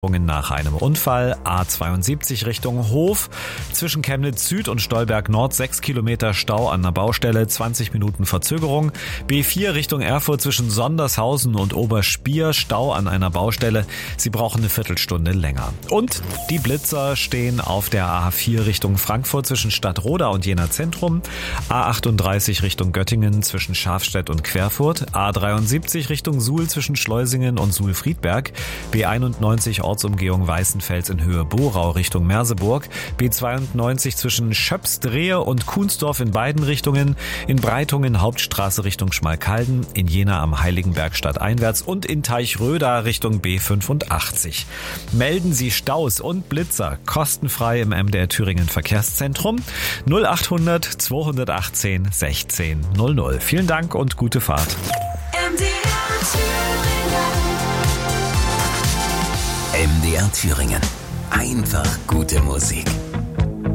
Nach einem Unfall. A72 Richtung Hof. Zwischen Chemnitz Süd und Stolberg Nord 6 Kilometer Stau an der Baustelle, 20 Minuten Verzögerung. B4 Richtung Erfurt zwischen Sondershausen und Oberspier, Stau an einer Baustelle. Sie brauchen eine Viertelstunde länger. Und die Blitzer stehen auf der A4 Richtung Frankfurt zwischen Stadtroda und Jena Zentrum. A38 Richtung Göttingen zwischen Schafstedt und Querfurt. A73 Richtung Suhl zwischen Schleusingen und Suhl-Friedberg. B91 Ortsumgehung Weißenfels in Höhe Borau Richtung Merseburg, B92 zwischen Schöpsdrehe und Kuhnsdorf in beiden Richtungen, in Breitungen Hauptstraße Richtung Schmalkalden, in Jena am Heiligenberg stadteinwärts und in Teichröda Richtung B85. Melden Sie Staus und Blitzer kostenfrei im MDR Thüringen Verkehrszentrum 0800 218 16 00. Vielen Dank und gute Fahrt. MDR Thüringen. Einfach gute Musik.